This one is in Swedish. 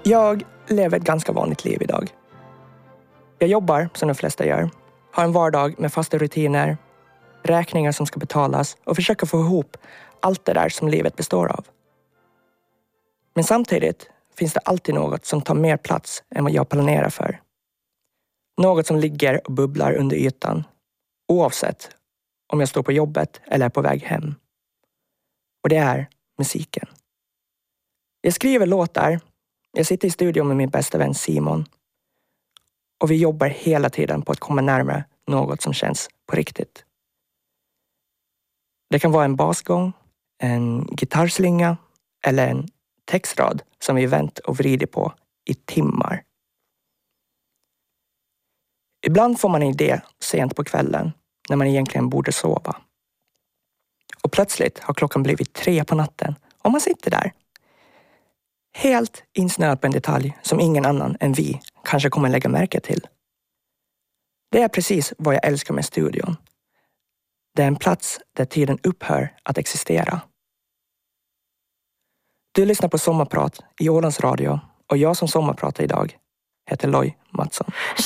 Jag lever ett ganska vanligt liv idag. Jag jobbar som de flesta gör. Har en vardag med fasta rutiner, räkningar som ska betalas och försöker få ihop allt det där som livet består av. Men samtidigt finns det alltid något som tar mer plats än vad jag planerar för. Något som ligger och bubblar under ytan, oavsett om jag står på jobbet eller är på väg hem. Och det är musiken. Jag skriver låtar. Jag sitter i studion med min bästa vän Simon. Och vi jobbar hela tiden på att komma närmare något som känns på riktigt. Det kan vara en basgång, en gitarrslinga eller en textrad som vi vänt och vrider på i timmar. Ibland får man en idé sent på kvällen när man egentligen borde sova. Och plötsligt har klockan blivit 3 på natten och man sitter där. Helt insnöad på en detalj som ingen annan än vi kanske kommer lägga märke till. Det är precis vad jag älskar med studion. Det är en plats där tiden upphör att existera. Du lyssnar på Sommarprat i Ålands Radio och jag som sommarpratar idag heter Loj Mattsson.